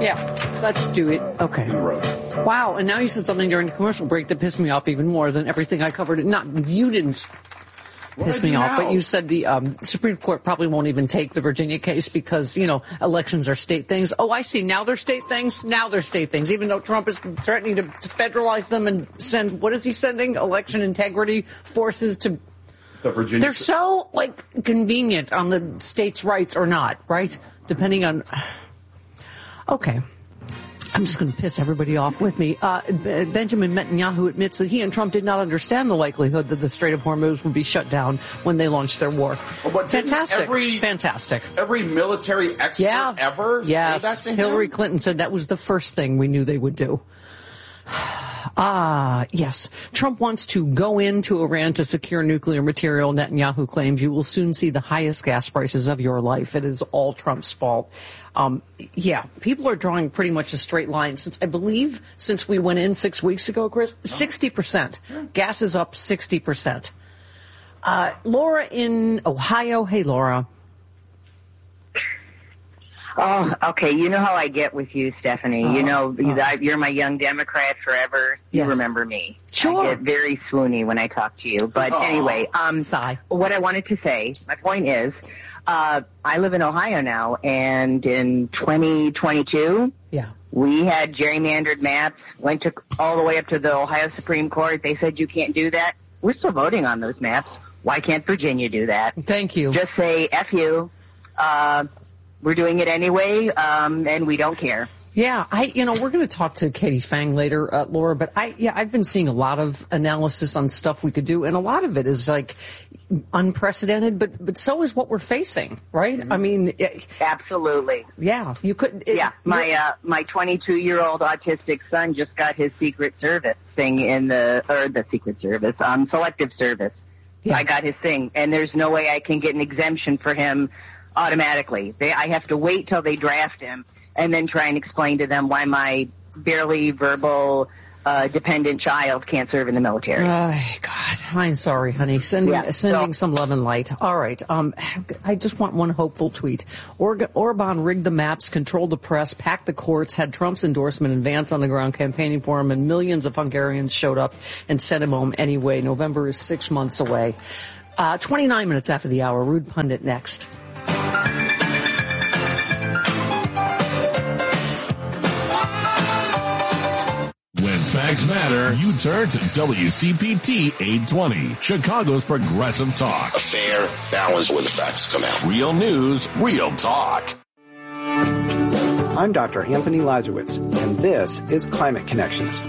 Yeah, let's do it. Okay. Wow, and now you said something during the commercial break that pissed me off even more than everything I covered. Not, you didn't piss me off, but you said the Supreme Court probably won't even take the Virginia case because, elections are state things. Oh, I see. Now they're state things. Now they're state things, even though Trump is threatening to federalize them and send, what is he sending? Election integrity forces to the Virginia. They're so, convenient on the states' rights or not, right? Depending on... Okay. I'm just going to piss everybody off with me. Benjamin Netanyahu admits that he and Trump did not understand the likelihood that the Strait of Hormuz would be shut down when they launched their war. Fantastic. Fantastic. Every military expert ever say that to him? Hillary Clinton said that was the first thing we knew they would do. Yes. Trump wants to go into Iran to secure nuclear material. Netanyahu claims you will soon see the highest gas prices of your life. It is all Trump's fault. People are drawing pretty much a straight line since we went in 6 weeks ago, Chris. 60%. Gas is up 60%. Laura in Ohio. Hey, Laura. Oh, okay. You know how I get with you, Stephanie. You're my young Democrat forever. You remember me. Sure. I get very swoony when I talk to you. But anyway, what I wanted to say, my point is, I live in Ohio now, and in 2022, we had gerrymandered maps, went all the way up to the Ohio Supreme Court. They said you can't do that. We're still voting on those maps. Why can't Virginia do that? Thank you. Just say, F you. We're doing it anyway, and we don't care. Yeah, we're going to talk to Katie Fang later, Laura, but I've been seeing a lot of analysis on stuff we could do, and a lot of it is unprecedented, but so is what we're facing, right? Mm-hmm. I mean, absolutely. Yeah, you could. My 22-year-old autistic son just got his Secret Service thing Selective Service. Yeah. I got his thing, and there's no way I can get an exemption for him automatically. I have to wait till they draft him and then try and explain to them why my barely verbal dependent child can't serve in the military. Oh, God. I'm sorry, honey. Sending some love and light. All right. I just want one hopeful tweet. Orban rigged the maps, controlled the press, packed the courts, had Trump's endorsement and Vance on the ground campaigning for him, and millions of Hungarians showed up and sent him home anyway. November is 6 months away. 29 minutes after the hour. Rude Pundit next. When facts matter, you turn to WCPT 820, Chicago's progressive talk. A fair balance where the facts come out. Real news, real talk. I'm Dr. Anthony Lazarowitz, and this is Climate Connections.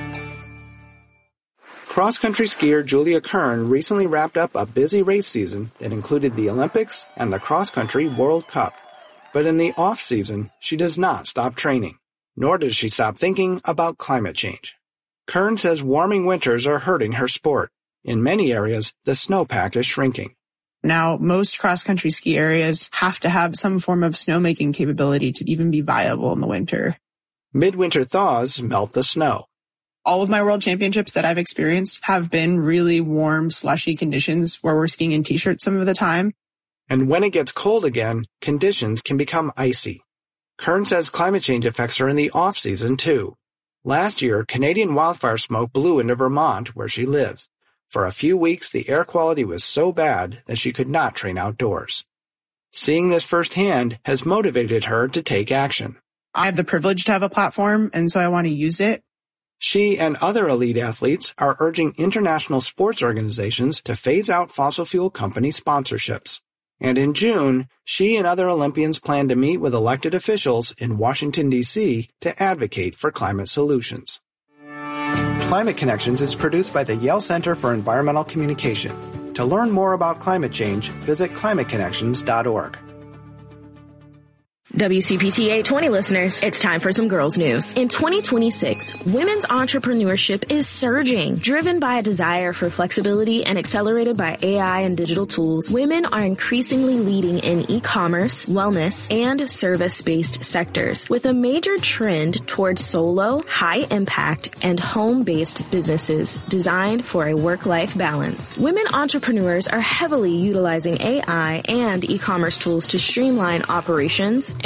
Cross-country skier Julia Kern recently wrapped up a busy race season that included the Olympics and the cross-country World Cup. But in the off-season, she does not stop training, nor does she stop thinking about climate change. Kern says warming winters are hurting her sport. In many areas, the snowpack is shrinking. Now, most cross-country ski areas have to have some form of snowmaking capability to even be viable in the winter. Midwinter thaws melt the snow. All of my world championships that I've experienced have been really warm, slushy conditions where we're skiing in t-shirts some of the time. And when it gets cold again, conditions can become icy. Kern says climate change affects her in the off-season, too. Last year, Canadian wildfire smoke blew into Vermont, where she lives. For a few weeks, the air quality was so bad that she could not train outdoors. Seeing this firsthand has motivated her to take action. I have the privilege to have a platform, and so I want to use it. She and other elite athletes are urging international sports organizations to phase out fossil fuel company sponsorships. And in June, she and other Olympians plan to meet with elected officials in Washington, D.C. to advocate for climate solutions. Climate Connections is produced by the Yale Center for Environmental Communication. To learn more about climate change, visit climateconnections.org. WCPT 820 listeners, it's time for some girls news. In 2026, women's entrepreneurship is surging. Driven by a desire for flexibility and accelerated by AI and digital tools, women are increasingly leading in e-commerce, wellness, and service-based sectors, with a major trend towards solo, high-impact, and home-based businesses designed for a work-life balance. Women entrepreneurs are heavily utilizing AI and e-commerce tools to streamline operations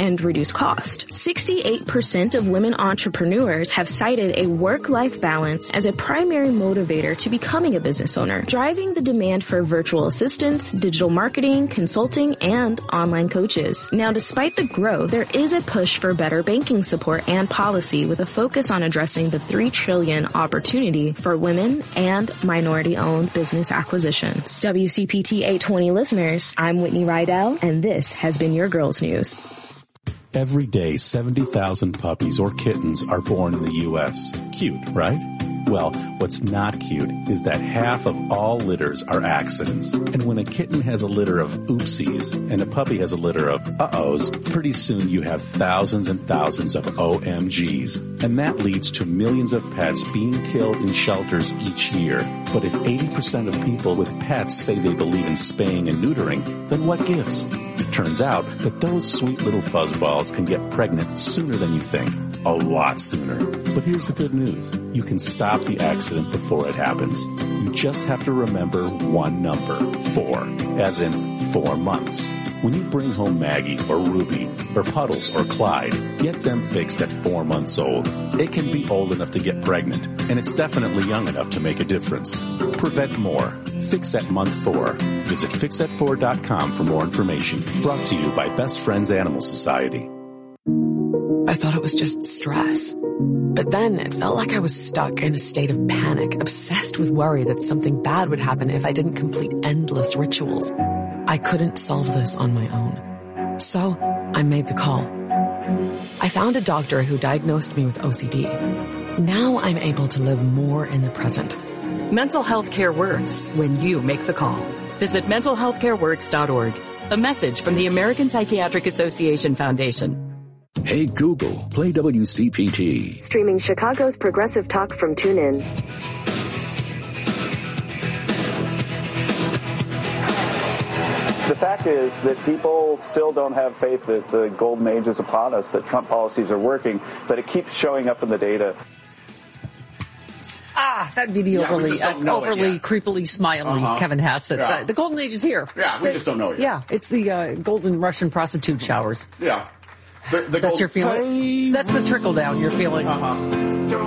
and reduce cost. 68% of women entrepreneurs have cited a work-life balance as a primary motivator to becoming a business owner, driving the demand for virtual assistants, digital marketing, consulting, and online coaches. Now, despite the growth, there is a push for better banking support and policy with a focus on addressing the $3 trillion opportunity for women and minority-owned business acquisitions. WCPT 820 listeners, I'm Whitney Rydell, and this has been your Girls News. Every day, 70,000 puppies or kittens are born in the U.S. Cute, right? Well, what's not cute is that half of all litters are accidents. And when a kitten has a litter of oopsies and a puppy has a litter of uh-ohs, pretty soon you have thousands and thousands of OMGs. And that leads to millions of pets being killed in shelters each year. But if 80% of people with pets say they believe in spaying and neutering, then what gives? It turns out that those sweet little fuzzballs can get pregnant sooner than you think. A lot sooner. But here's the good news. You can stop the accident before it happens. You just have to remember one number, 4, as in 4 months. When you bring home Maggie or Ruby or Puddles or Clyde, get them fixed at 4 months old. It can be old enough to get pregnant, and it's definitely young enough to make a difference. Prevent more. Fix at month 4. Visit fixat4.com for more information. Brought to you by Best Friends Animal Society. I thought it was just stress. But then it felt like I was stuck in a state of panic, obsessed with worry that something bad would happen if I didn't complete endless rituals. I couldn't solve this on my own. So I made the call. I found a doctor who diagnosed me with OCD. Now I'm able to live more in the present. Mental health care works when you make the call. Visit mentalhealthcareworks.org. A message from the American Psychiatric Association Foundation. Hey Google, play WCPT. Streaming Chicago's progressive talk from TuneIn. The fact is that people still don't have faith that the golden age is upon us, that Trump policies are working, but it keeps showing up in the data. That'd be the overly creepily smiling Kevin Hassett. Yeah. The golden age is here. Yeah, we just don't know it yet. Yeah, it's the golden Russian prostitute showers. Yeah. That's your feeling. That's the trickle down you're feeling.